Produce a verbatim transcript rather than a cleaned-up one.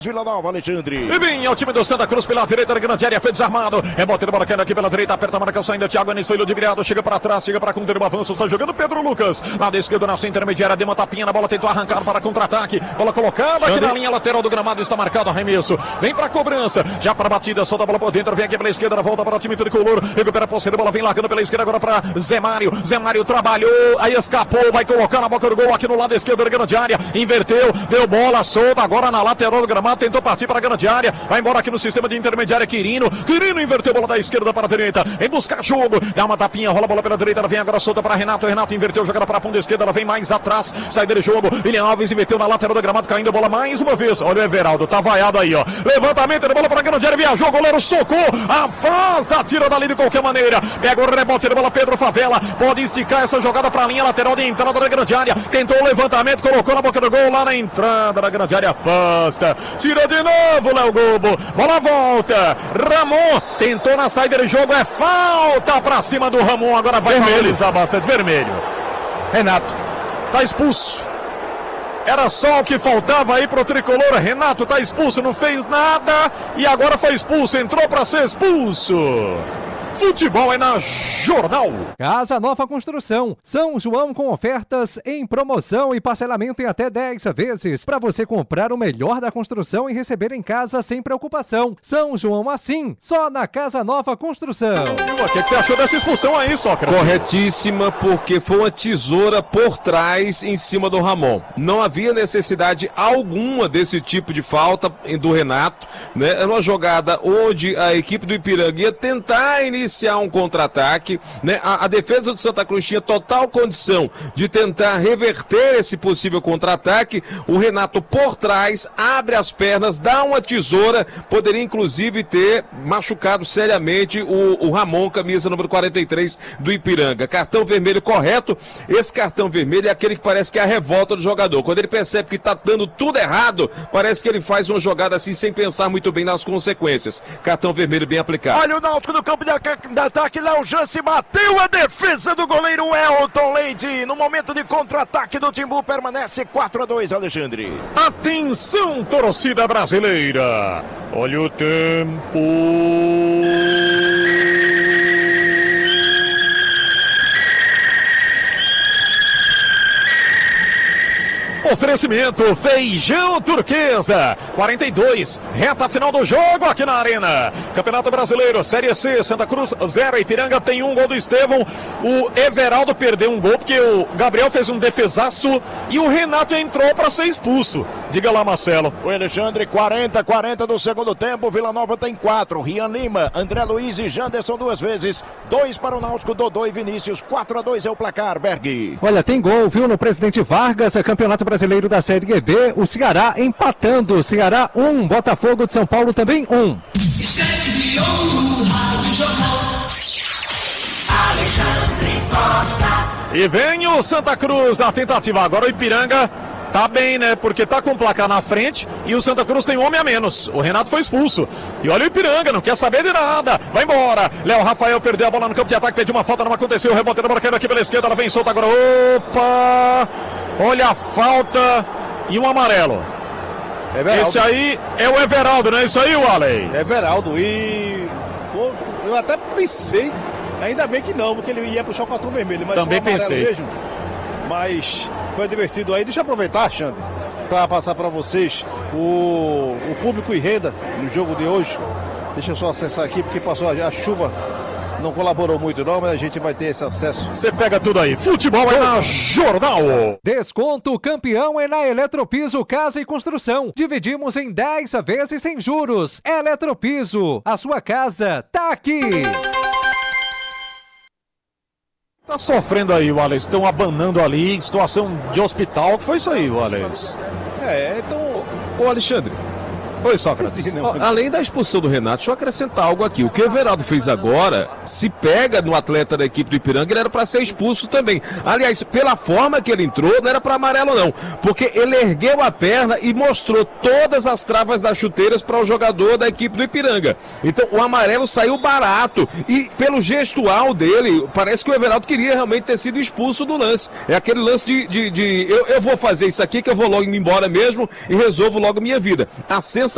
Vila Nova, Alexandre. E vem ao time do Santa Cruz pela direita da grande área, foi desarmado. Rebote do bola caindo aqui pela direita, aperta a marcação ainda. Thiago Anis foi ludibriado, chega para trás, chega para conter o avanço, está jogando Pedro Lucas. Lado esquerdo na sua intermediária, deu uma tapinha na bola, tentou arrancar para contra-ataque. Bola colocada aqui na linha lateral do gramado, está marcado arremesso. Vem para a cobrança, já para a batida, solta a bola por dentro, vem aqui pela esquerda, volta para o time tricolor. Recupera a posse da bola, vem largando pela esquerda agora para Zé Mário. Zé Mário trabalhou, aí escapou, vai colocar na boca do gol aqui no lado esquerdo da grande área. Inverteu, deu bola solta agora na lateral do gramado, tentou partir para a grande área, vai embora aqui no sistema de intermediária. Quirino, Quirino inverteu a bola da esquerda para a direita, em buscar jogo, dá uma tapinha, rola a bola pela direita, ela vem agora solta para Renato, Renato inverteu, jogada para a ponta esquerda, ela vem mais atrás, sai dele jogo, William Alves inverteu na lateral do gramado, caindo a bola mais uma vez, olha o Everaldo, tá vaiado aí, ó, levantamento da bola para a grande área, viajou, o goleiro socou, afasta, tira dali de qualquer maneira, pega o rebote da bola, Pedro Favela, pode esticar essa jogada para a linha lateral de entrada da grande área, tentou o levantamento, colocou na boca do gol, lá na entrada da grande área, afasta, tira de novo, Léo Gobo, bola volta, Ramon tentou na saída de jogo, é falta pra cima do Ramon, agora vai analisar bastante, vermelho. Renato tá expulso, era só o que faltava aí pro tricolor. Renato tá expulso, não fez nada e agora foi expulso, entrou pra ser expulso. Futebol é na Jornal. Casa Nova Construção, São João com ofertas em promoção e parcelamento em até dez vezes, para você comprar o melhor da construção e receber em casa sem preocupação. São João assim, só na Casa Nova Construção. O que, que você achou dessa expulsão aí, Sócrates? Corretíssima, porque foi uma tesoura por trás em cima do Ramon. Não havia necessidade alguma desse tipo de falta do Renato, né? Era uma jogada onde a equipe do Ipiranga ia tentar iniciar iniciar um contra-ataque, né? A, a defesa do Santa Cruz tinha total condição de tentar reverter esse possível contra-ataque. O Renato por trás abre as pernas, dá uma tesoura, poderia inclusive ter machucado seriamente o, o Ramon, camisa número quarenta e três do Ipiranga. Cartão vermelho correto. Esse cartão vermelho é aquele que parece que é a revolta do jogador. Quando ele percebe que está dando tudo errado, parece que ele faz uma jogada assim sem pensar muito bem nas consequências. Cartão vermelho bem aplicado. Olha o Náutico no campo de ataque, Léo Jance bateu a defesa do goleiro Elton Leite. No momento de contra-ataque do Timbu, permanece quatro a dois, Alexandre. Atenção, torcida brasileira. Olha o tempo. Oferecimento Feijão Turquesa, quarenta e dois, reta final do jogo aqui na Arena. Campeonato Brasileiro, Série C, Santa Cruz zero, Ipiranga tem um gol do Estevão. O Everaldo perdeu um gol porque o Gabriel fez um defesaço e o Renato entrou para ser expulso. Diga lá, Marcelo. O Alexandre, quarenta a quarenta do segundo tempo, Vila Nova tem quatro, Rian Lima, André Luiz e Janderson duas vezes, dois para o Náutico, Dodô e Vinícius, quatro a dois é o placar, Berg. Olha, tem gol, viu, no Presidente Vargas, Campeonato Brasileiro da Série B, o Ceará empatando, Ceará um, Botafogo de São Paulo também um. Esquete de ouro, Rádio Jornal. Alexandre Costa. E vem o Santa Cruz na tentativa, agora o Ipiranga tá bem, né? Porque tá com o placar na frente e o Santa Cruz tem um homem a menos. O Renato foi expulso. E olha o Ipiranga, não quer saber de nada. Vai embora. Léo Rafael perdeu a bola no campo de ataque, pediu uma falta, não aconteceu. O rebote da bola caindo aqui pela esquerda, ela vem solta agora. Opa! Olha a falta e um amarelo. Everaldo. Esse aí é o Everaldo, não é isso aí, Wallace? Everaldo. E eu até pensei, ainda bem que não, porque ele ia puxar o cartão vermelho. Mas também pensei. Mesmo, mas foi divertido aí. Deixa eu aproveitar, Xande, para passar para vocês o, o público e renda no jogo de hoje. Deixa eu só acessar aqui, porque passou a, a chuva. Não colaborou muito não, mas a gente vai ter esse acesso. Você pega tudo aí. Futebol é na Jornal. Desconto campeão é na Eletropiso Casa e Construção. Dividimos em dez vezes sem juros. Eletropiso, a sua casa tá aqui. Tá sofrendo aí, Wallace. Estão abanando ali, situação de hospital. O que foi isso aí, Wallace? É, então... Ô, Alexandre. Oi, Sócrates. Além da expulsão do Renato, deixa eu acrescentar algo aqui. O que o Everaldo fez agora, se pega no atleta da equipe do Ipiranga, ele era para ser expulso também. Aliás, pela forma que ele entrou, não era para amarelo não, porque ele ergueu a perna e mostrou todas as travas das chuteiras para o jogador da equipe do Ipiranga. Então, o amarelo saiu barato e pelo gestual dele, parece que o Everaldo queria realmente ter sido expulso do lance. É aquele lance de, de, de eu, eu vou fazer isso aqui que eu vou logo me embora mesmo e resolvo logo minha vida. A sensação